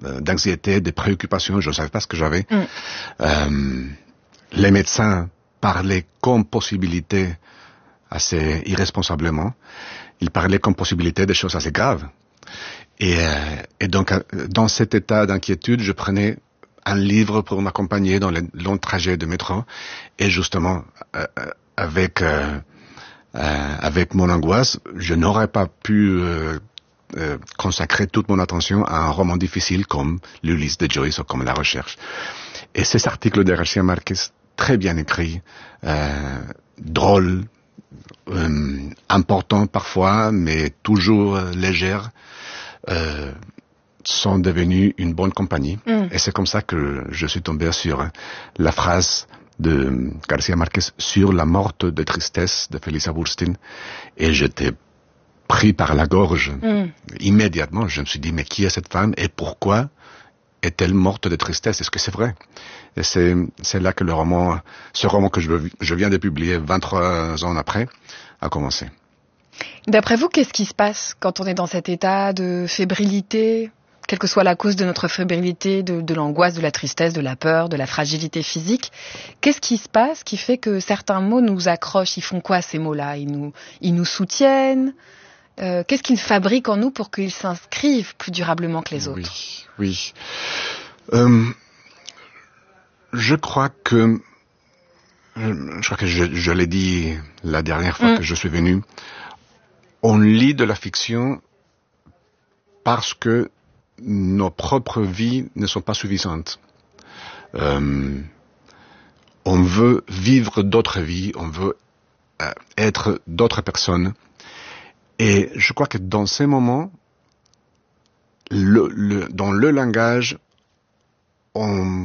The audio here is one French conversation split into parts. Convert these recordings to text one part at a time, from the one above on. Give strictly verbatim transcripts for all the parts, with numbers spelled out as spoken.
euh, d'anxiété, de préoccupations, je ne savais pas ce que j'avais. Mm. Euh, les médecins parlaient comme possibilité assez irresponsablement. Ils parlaient comme possibilité des choses assez graves. Et, euh, et donc, dans cet état d'inquiétude, je prenais un livre pour m'accompagner dans les longs trajets de métro. Et justement, euh, avec euh, euh, avec mon angoisse, je n'aurais pas pu euh, euh, consacrer toute mon attention à un roman difficile comme l'Ulysse de Joyce ou comme La Recherche. Et ces articles de Garcia Marquez, très bien écrits, euh, drôles, euh, importants parfois, mais toujours euh, légers, euh, sont devenus une bonne compagnie. Mm. Et c'est comme ça que je suis tombé sur la phrase de Garcia Marquez sur la morte de tristesse de Felisa Burstyn. Et j'étais pris par la gorge. Mm. Immédiatement, je me suis dit, mais qui est cette femme et pourquoi est-elle morte de tristesse? Est-ce que c'est vrai? Et c'est, c'est là que le roman, ce roman que je, je viens de publier vingt-trois ans après, a commencé. D'après vous, qu'est-ce qui se passe quand on est dans cet état de fébrilité, quelle que soit la cause de notre fébrilité, de, de l'angoisse, de la tristesse, de la peur, de la fragilité physique? Qu'est-ce qui se passe qui fait que certains mots nous accrochent? Ils font quoi, ces mots-là? Ils nous, ils nous soutiennent? Euh, qu'est-ce qu'ils fabriquent en nous pour qu'ils s'inscrivent plus durablement que les autres? Oui, oui. Euh, je crois que, je crois que je, je l'ai dit la dernière fois mm. que je suis venu, on lit de la fiction parce que nos propres vies ne sont pas suffisantes. Euh, on veut vivre d'autres vies, on veut euh, être d'autres personnes. Et je crois que dans ces moments, le, le, dans le langage, on,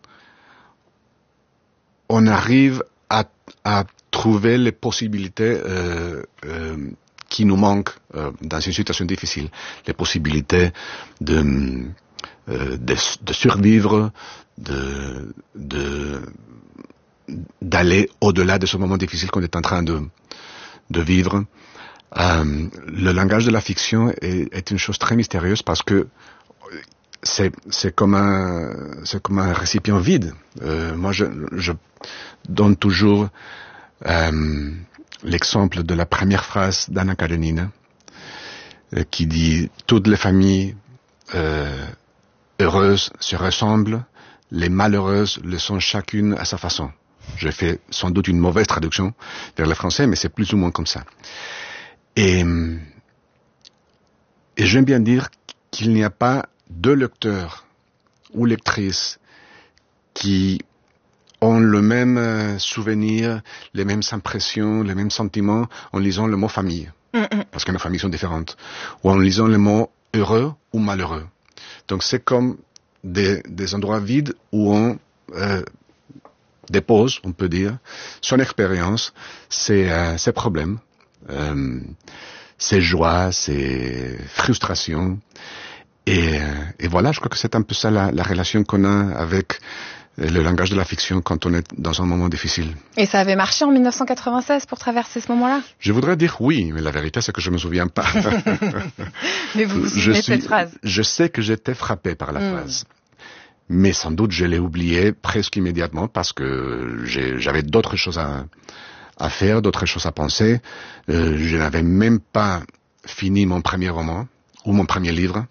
on arrive à, à trouver les possibilités euh, euh, qui nous manquent euh, dans une situation difficile. Les possibilités de, euh, de, de survivre, de, de, d'aller au-delà de ce moment difficile qu'on est en train de, de vivre. Euh, le langage de la fiction est, est une chose très mystérieuse parce que c'est, c'est comme un, c'est comme un récipient vide. Euh, moi, je, je donne toujours euh, l'exemple de la première phrase d'Anna Karenina euh, qui dit « Toutes les familles euh, heureuses se ressemblent, les malheureuses le sont chacune à sa façon. » Je fais sans doute une mauvaise traduction vers le français, mais c'est plus ou moins comme ça. Et, et j'aime bien dire qu'il n'y a pas deux lecteurs ou lectrices qui ont le même souvenir, les mêmes impressions, les mêmes sentiments en lisant le mot famille. Mm-mm. Parce que nos familles sont différentes. Ou en lisant le mot heureux ou malheureux. Donc c'est comme des, des endroits vides où on euh, dépose, on peut dire, son expérience, ses, euh, ses problèmes. Euh, ses joies, ses frustrations. Et, et voilà, je crois que c'est un peu ça la, la relation qu'on a avec le langage de la fiction quand on est dans un moment difficile. Et ça avait marché en dix-neuf cent quatre-vingt-seize pour traverser ce moment-là? Je voudrais dire oui, mais la vérité c'est que je me souviens pas. Mais vous vous souvenez de cette phrase? Je sais que j'étais frappé par la mm. phrase. Mais sans doute je l'ai oublié presque immédiatement parce que j'ai, j'avais d'autres choses à... à faire, d'autres choses à penser. Euh, je n'avais même pas fini mon premier roman ou mon premier livre.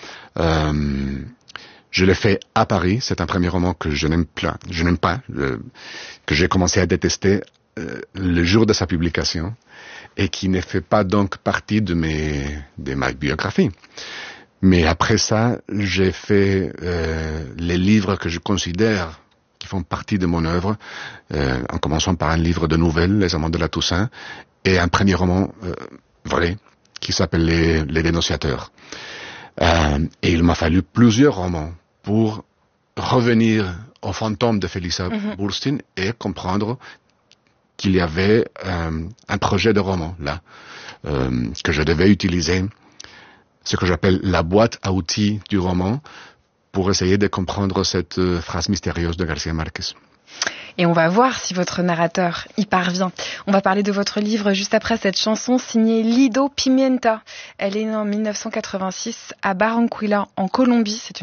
Euh, je l'ai fait à Paris. C'est un premier roman que je n'aime pas, je n'aime pas, euh, que j'ai commencé à détester euh, le jour de sa publication et qui ne fait pas donc partie de mes de ma biographie. Mais après ça, j'ai fait euh, les livres que je considère qui font partie de mon œuvre, euh, en commençant par un livre de nouvelles, Les Amants de la Toussaint, et un premier roman euh, vrai, qui s'appelle Les, Les Dénonciateurs. Euh, et il m'a fallu plusieurs romans pour revenir au fantôme de Felisa mm-hmm. Burstyn et comprendre qu'il y avait euh, un projet de roman, là, euh, que je devais utiliser, ce que j'appelle la boîte à outils du roman, pour essayer de comprendre cette euh, phrase mystérieuse de Garcia Marquez. Et on va voir si votre narrateur y parvient. On va parler de votre livre juste après cette chanson signée Lido Pimienta. Elle est née en dix-neuf cent quatre-vingt-six à Barranquilla, en Colombie. C'est une